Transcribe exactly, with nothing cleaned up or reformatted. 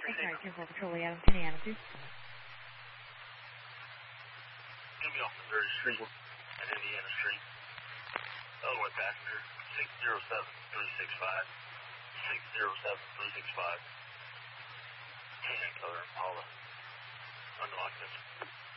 Sorry, ten four Patrol Adam, Indiana, two. Gonna be off Missouri Street and Indiana Street. Otherwise, passenger six zero seven three six five. six zero seven three six five. And color Impala. Unlock this.